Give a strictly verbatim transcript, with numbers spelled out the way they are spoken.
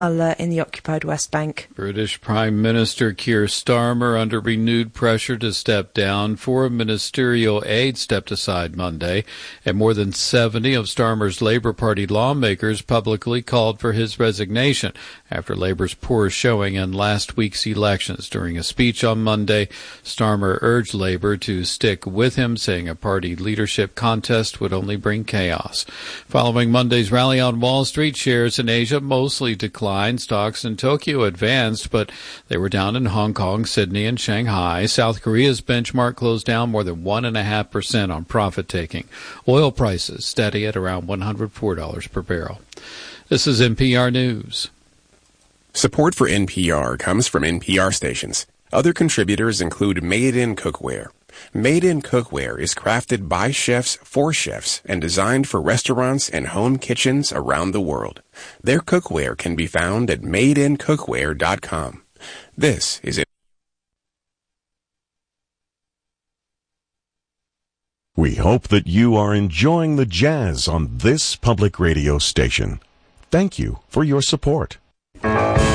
in the occupied West Bank. British Prime Minister Keir Starmer under renewed pressure to step down. Four ministerial aides stepped aside Monday, and more than seventy of Starmer's Labour Party lawmakers publicly called for his resignation after Labour's poor showing in last week's elections. During a speech on Monday, Starmer urged Labour to stick with him, saying a party leadership contest would only bring chaos. Following Monday's rally on Wall Street, shares in Asia mostly declined. Stocks in Tokyo advanced, but they were down in Hong Kong, Sydney, and Shanghai. South Korea's benchmark closed down more than one point five percent on profit-taking. Oil prices steady at around one hundred four dollars per barrel. This is N P R News. Support for N P R comes from N P R stations. Other contributors include Made In Cookware. Made In Cookware is crafted by chefs for chefs and designed for restaurants and home kitchens around the world. Their cookware can be found at made in cookware dot com. This is it. We hope that you are enjoying the jazz on this public radio station. Thank you for your support.